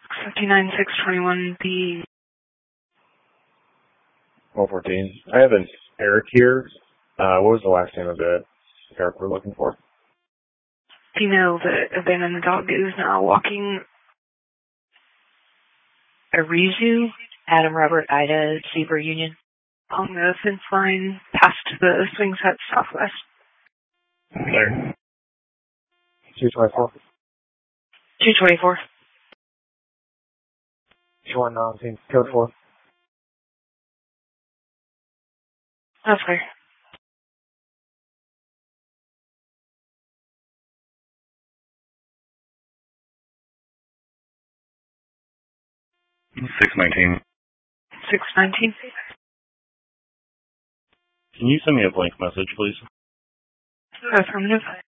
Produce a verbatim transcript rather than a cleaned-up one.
fifty-nine six twenty-one B. one fourteen. I have an Eric here. Uh, what was the last name of the Eric we're looking for? Female that abandoned the dog is now walking. Arizu, Adam Robert Ida Zebra Union. On the fence line past the swing set southwest. There. two twenty-four. two twenty-four. two nineteen. Code four. That's fair. six nineteen. six nineteen. Can you send me a blank message, please? Affirmative.